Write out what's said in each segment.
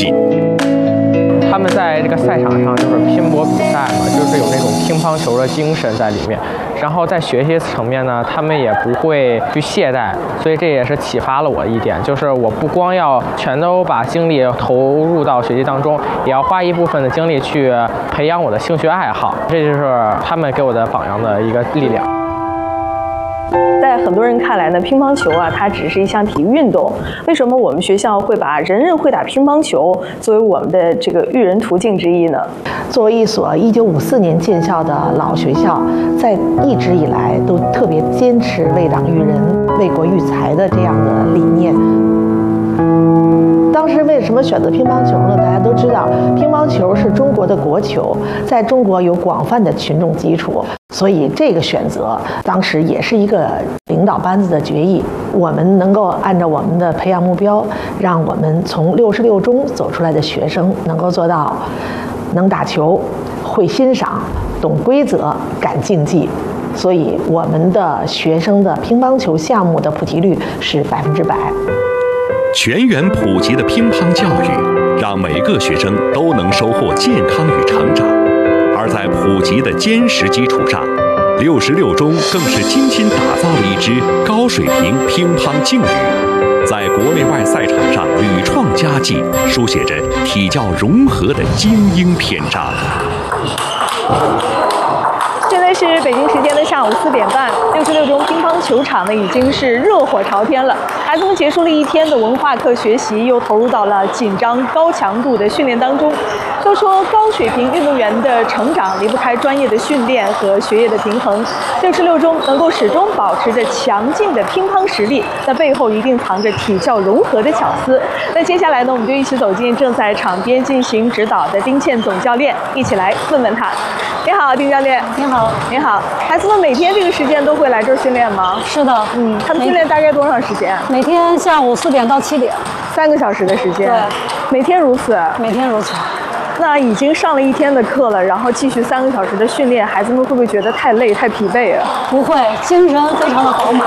技。 他们在这个赛场上就是拼搏比赛嘛，就是有那种乒乓球的精神在里面。然后在学习层面呢，他们也不会去懈怠，所以这也是启发了我一点，就是我不光要全都把精力投入到学习当中，也要花一部分的精力去培养我的兴趣爱好。这就是他们给我的榜样的一个力量。 在很多人看来呢，乒乓球啊，它只是一项体育运动。为什么我们学校会把人人会打乒乓球作为我们的这个育人途径之一呢？ 作为一所1954年建校的老学校，在一直以来都特别坚持为党育人、为国育才的这样的理念。当时为什么选择乒乓球呢？大家都知道，乒乓球是中国的国球，在中国有广泛的群众基础，所以这个选择当时也是一个领导班子的决议。我们能够按照我们的培养目标，让我们从66中走出来的学生能够做到能打球、会欣赏、懂规则、敢竞技。所以我们的学生的乒乓球项目的普及率是100%。 全员普及的乒乓教育，让每个学生都能收获健康与成长。而在普及的坚实基础上，66中更是精心打造了一支高水平乒乓劲旅，在国内外赛场上屡创佳绩，书写着体教融合的精英篇章。 现在是北京时间的下午4点半，66中乒乓球场呢已经是热火朝天了。孩子们结束了一天的文化课学习，又投入到了紧张高强度的训练当中。都说高水平运动员的成长离不开专业的训练和学业的平衡。66中能够始终保持着强劲的乒乓实力，那背后一定藏着体教融合的巧思。那接下来呢，我们就一起走进正在场边进行指导的丁倩总教练，一起来问问他。你好，丁教练。 你好。 你好，孩子们每天这个时间都会来这儿训练吗？ 是的， 他们训练大概多长时间？ 每天下午4点到7点 ，3个小时的时间。 对， 每天如此。 每天如此。 那已经上了一天的课了，然后继续3个小时的训练，孩子们会不会觉得太累、太疲惫啊？ 不会，精神非常的饱满。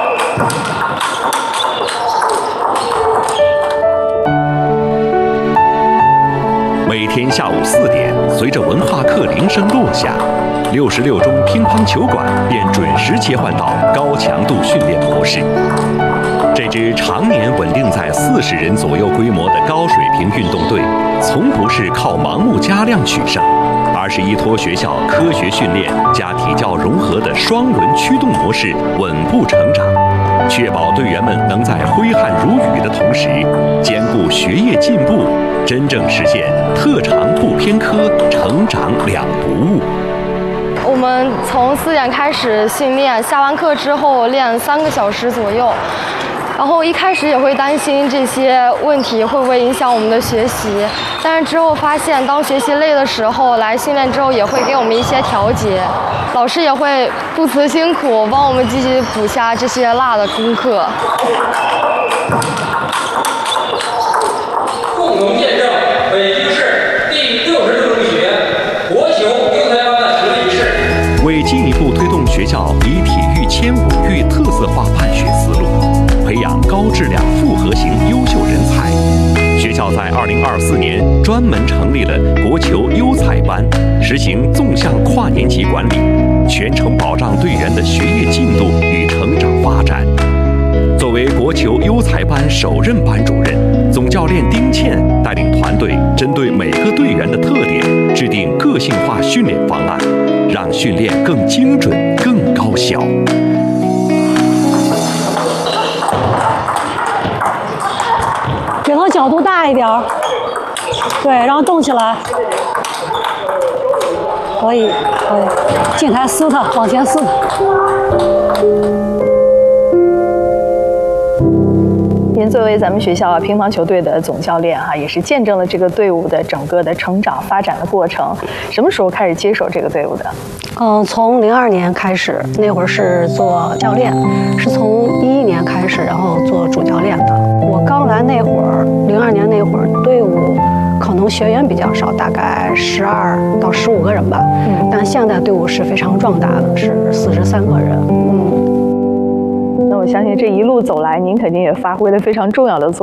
每天下午4点，随着文化课铃声落下，66中乒乓球馆便准时切换到高强度训练模式。这支常年稳定在40人左右规模的高水平运动队，从不是靠盲目加量取胜，而是依托学校科学训练加体教融合的双轮驱动模式稳步成长，确保队员们能在挥汗如雨的同时，兼顾学业进步，真正实现特长不偏科，成长两不误。 我们从4点开始训练，下完课之后练3个小时左右。然后一开始也会担心这些问题会不会影响我们的学习，但是之后发现，当学习累的时候，来训练之后也会给我们一些调节，老师也会不辞辛苦帮我们继续补下这些落的功课。 共同见证北京市第66中学国球优才班的成立仪式。 为进一步推动学校以体育牵五育特色化办学思路，培养高质量复合型优秀人才，学校在2024年专门成立了国球优才班，实行纵向跨年级管理，全程保障队员的学业进度与成长发展。作为国球优才班首任班主任，总教练丁倩带领团队针对每个队员的特点，制定个性化训练方案，让训练更精准、更高效。 给它角度大一点，对，然后动起来，可以，进台撕它，往前撕它。 您作为咱们学校乒乓球队的总教练也是见证了这个队伍的整个的成长发展的过程。什么时候开始接手这个队伍的？ 从02年开始，那会儿是做教练，是从11年开始，然后做主教练的。我刚来那会儿，02年那会儿，队伍可能学员比较少，大概12到15个人吧。但现在队伍是非常壮大的，是43个人。 那我相信这一路走来，您肯定也发挥了非常重要的作用。